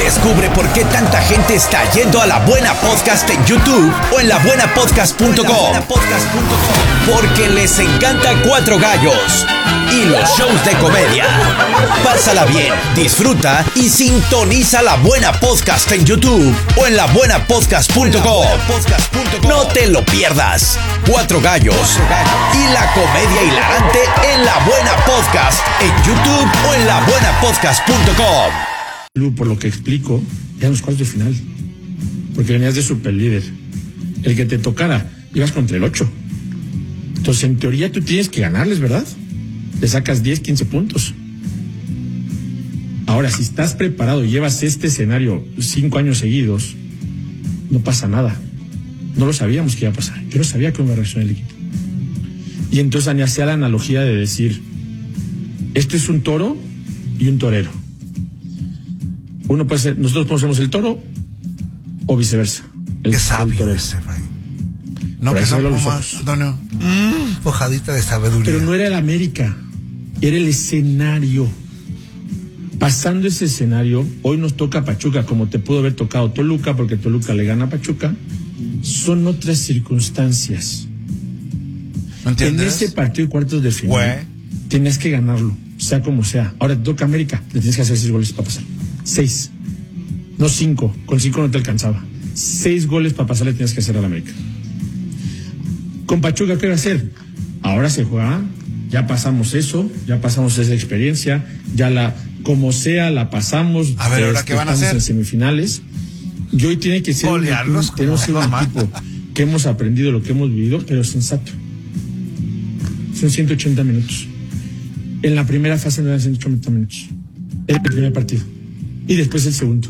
Descubre por qué tanta gente está yendo a La Buena Podcast en YouTube o en labuenapodcast.com. Porque les encanta Cuatro Gallos y los shows de comedia. Pásala bien, disfruta y sintoniza La Buena Podcast en YouTube o en labuenapodcast.com. No te lo pierdas. Cuatro Gallos y la comedia hilarante en La Buena Podcast en YouTube o en labuenapodcast.com. Por lo que explico, eran los cuartos de final. Porque venías de super líder. El que te tocara, ibas contra el 8. Entonces, en teoría, tú tienes que ganarles, ¿verdad? Le sacas 10, 15 puntos. Ahora, si estás preparado y llevas este escenario 5 años seguidos, no pasa nada. No lo sabíamos que iba a pasar. Yo no sabía cómo iba a reaccionar el equipo. Y entonces hacía la analogía de decir, esto es un toro y un torero. Uno puede ser, nosotros podemos ser el toro o viceversa. Qué sabio ese, Efraín. No, que son más, Antonio. Pojadita de sabiduría. Pero no era el América, era el escenario. Pasando ese escenario, hoy nos toca Pachuca, como te pudo haber tocado Toluca, porque Toluca le gana a Pachuca. Son otras circunstancias. ¿No entiendes? En ese partido de cuartos de final, tienes que ganarlo, sea como sea. Ahora te toca América, le tienes que hacer 6 goles para pasar. 6, no 5. Con 5 no te alcanzaba. 6 goles para pasar le tienes que hacer al América. Con Pachuca, ¿qué va a hacer? Ahora se juega, ya pasamos eso, ya pasamos esa experiencia, como sea, la pasamos. A ver, ¿ahora qué van a hacer? En semifinales. Y hoy tiene que ser tenemos que ser un equipo que hemos aprendido lo que hemos vivido, pero sensato. Son 180 minutos. En la primera fase no eran 180 minutos. El primer partido. Y después el segundo.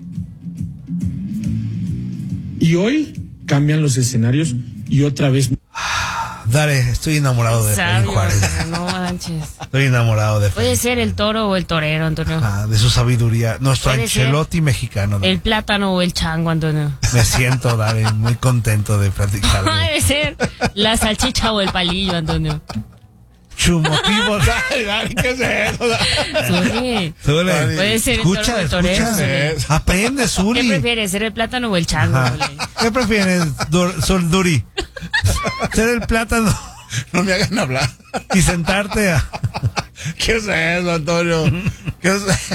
Y hoy cambian los escenarios y otra vez. Dale, estoy enamorado de Efraín Juárez. No manches. Estoy enamorado de Efraín. Puede ser el toro o el torero, Antonio. De su sabiduría. Nuestro Ancelotti mexicano. El plátano o el chango, Antonio. Me siento, Dale, muy contento de platicar. Debe ser la salchicha o el palillo, Antonio. Chumotivo. Dale, ¿qué es eso? Zuli. Puede ser Escucha, el toro o el torero. Aprende, Zuli. ¿Qué prefieres, ser el plátano o el chango? ¿Qué prefieres, Duri? Ser el plátano. No me hagan hablar. Y sentarte a... ¿Qué es eso, Antonio? ¿Qué es eso?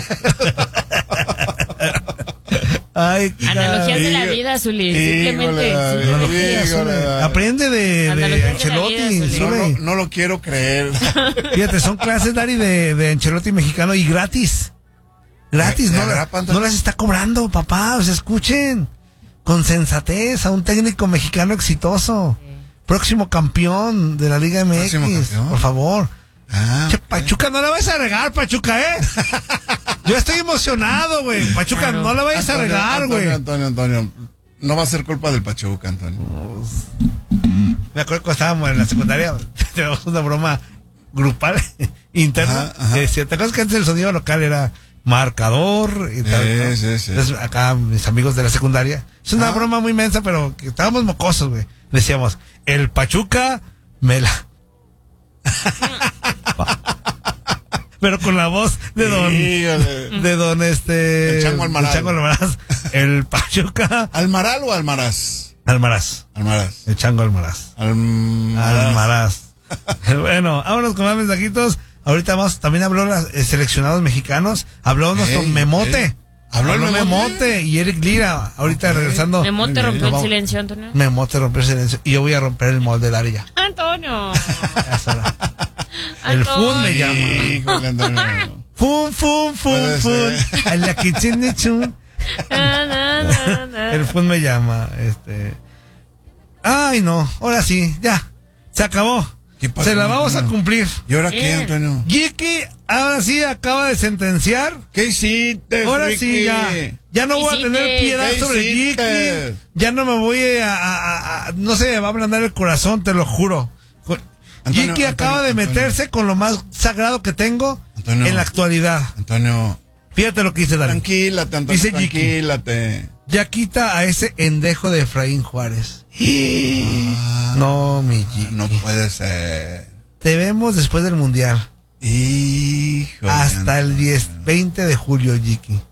Ay, analogías de la vida, Zuli. Simplemente. Aprende de Ancelotti. No lo quiero creer. Fíjate, son clases, Dari, de Ancelotti mexicano y gratis. Gratis, no las está cobrando, papá. O sea, escuchen. Con sensatez a un técnico mexicano exitoso. Próximo campeón de la Liga MX. Por favor. Pachuca, no la vayas a regar, Pachuca, Yo estoy emocionado, güey. Pachuca, no la vayas a regar, güey. Antonio. No va a ser culpa del Pachuca, Antonio. Me acuerdo cuando estábamos en la secundaria, teníamos una broma grupal, interna. ¿Te acuerdas que antes el sonido local era marcador y tal? ¿no? Sí. Entonces, acá, mis amigos de la secundaria, es una broma muy mensa, pero que estábamos mocosos, güey. Decíamos, el Pachuca me la... Pero con la voz de don el Chango Almaraz. El Chango Almaraz. El Pachuca. ¿Almaral o Almaraz? Almaraz. El Chango Almaraz. Almaraz. Bueno, vámonos con más mensajitos. Ahorita también habló los seleccionados mexicanos. Habló nuestro Memote. Habló el Memote y Eric Lira. Ahorita regresando. Memote rompió el silencio, Antonio. Memote rompió el silencio. Y yo voy a romper el molde de Daria. Antonio. El Fun me llama. Fun. A la kitchen chun. El Fun me llama. Ay, no. Ahora sí, ya. Se acabó. Se la vamos a cumplir. ¿Y ahora qué, Antonio? Jiki, ahora sí acaba de sentenciar. ¿Qué hiciste, ahora Ricky? Sí, ya no voy a tener piedad sobre Jiki. Ya no me voy no se me va a ablandar el corazón, te lo juro. Jiki acaba de meterse con lo más sagrado que tengo en la actualidad. Antonio. Fíjate lo que dice Dani. Tranquilate, Antonio. Dice tranquilate. Ya quita a ese endejo de Efraín Juárez. No, mi Jiki. No puede ser. Te vemos después del Mundial. Hijo. Hasta el 20 de julio, Jiki.